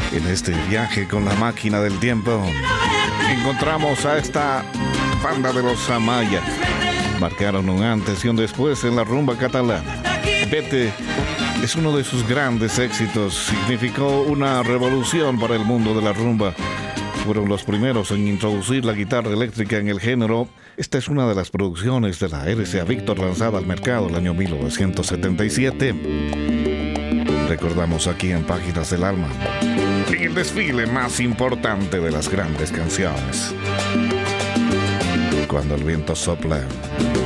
En este viaje con la máquina del tiempo, encontramos a esta banda de los Amaya. Marcaron un antes y un después en la rumba catalana. Vete es uno de sus grandes éxitos. Significó una revolución para el mundo de la rumba. Fueron los primeros en introducir la guitarra eléctrica en el género. Esta es una de las producciones de la RCA Victor lanzada al mercado el año 1977. Recordamos aquí en Páginas del Alma, en el desfile más importante de las grandes canciones. Cuando el viento sopla.